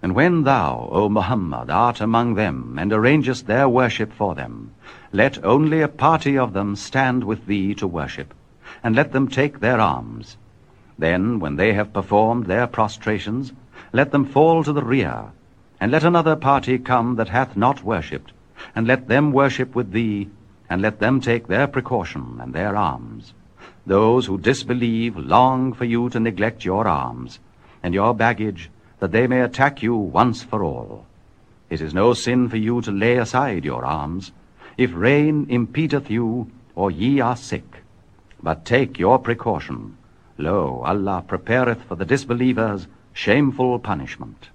And when thou, O Muhammad, art among them, and arrangest their worship for them, let only a party of them stand with thee to worship, and let them take their arms. Then, when they have performed their prostrations, let them fall to the rear, and let another party come that hath not worshipped, and let them worship with thee, and let them take their precaution and their arms. Those who disbelieve long for you to neglect your arms, and your baggage, that they may attack you once for all. It is no sin for you to lay aside your arms, if rain impedeth you, or ye are sick. But take your precaution. Lo, Allah prepareth for the disbelievers shameful punishment.